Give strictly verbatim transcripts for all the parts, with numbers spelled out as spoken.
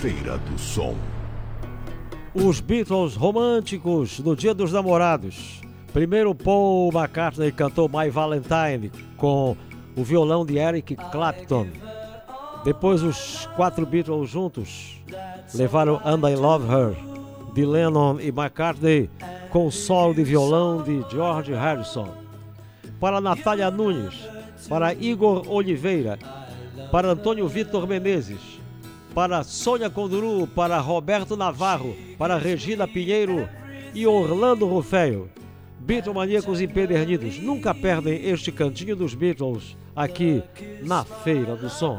Feira do Som. Os Beatles românticos do Dia dos Namorados. Primeiro Paul McCartney cantou My Valentine com o violão de Eric Clapton. Depois os quatro Beatles juntos levaram And I Love Her, de Lennon e McCartney, com o solo de violão de George Harrison. Para Natália Nunes, para Igor Oliveira, para Antônio Vitor Menezes, para Sônia Conduru, para Roberto Navarro, para Regina Pinheiro e Orlando Rufeio. Beatlemaníacos empedernidos nunca perdem este cantinho dos Beatles aqui na Feira do Som.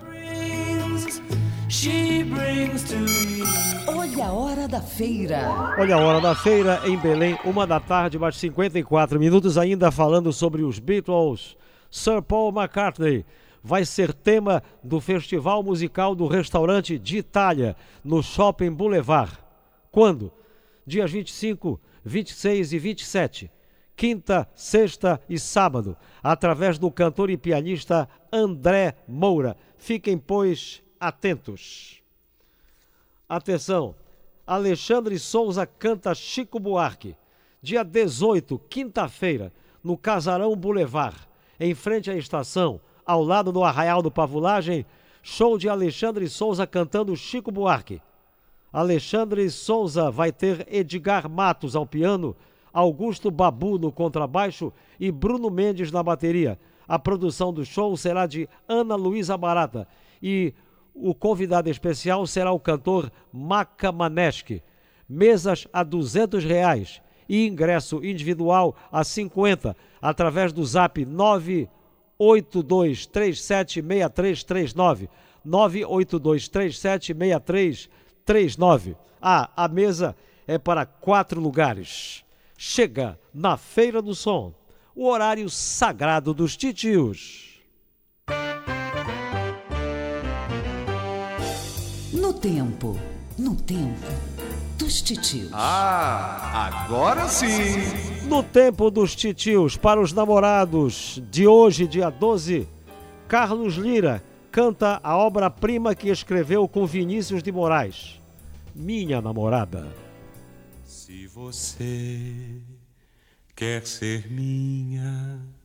Olha a hora da feira. Olha a hora da feira em Belém, uma da tarde, mais cinquenta e quatro minutos, ainda falando sobre os Beatles. Sir Paul McCartney vai ser tema do Festival Musical do Restaurante de Itália, no Shopping Boulevard. Quando? Dias vinte e cinco, vinte e seis e vinte e sete, quinta, sexta e sábado, através do cantor e pianista André Moura. Fiquem, pois, atentos. Atenção, Alexandre Souza canta Chico Buarque. Dia dezoito, quinta-feira, no Casarão Boulevard, em frente à estação, ao lado do Arraial do Pavulagem, show de Alexandre Souza cantando Chico Buarque. Alexandre Souza vai ter Edgar Matos ao piano, Augusto Babu no contrabaixo e Bruno Mendes na bateria. A produção do show será de Ana Luísa Barata e o convidado especial será o cantor Maca Maneschi. Mesas a duzentos reais e ingresso individual a cinquenta, através do zap nove oito dois três sete seis três três nove, nove oito dois três sete seis três três nove. Ah, a mesa é para quatro lugares. Chega na Feira do Som, o horário sagrado dos titios. No tempo, no tempo dos titios. Ah, agora sim! No tempo dos titios, para os namorados de hoje, dia doze, Carlos Lira canta a obra-prima que escreveu com Vinícius de Moraes, Minha Namorada. Se você quer ser minha